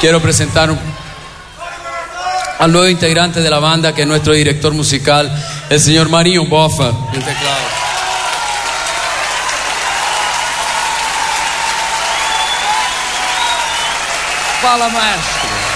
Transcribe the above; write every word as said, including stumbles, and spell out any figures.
quiero presentar un, al nuevo integrante de la banda, que es nuestro director musical, el señor Marinho Boffa, en teclado. Fala, maestro.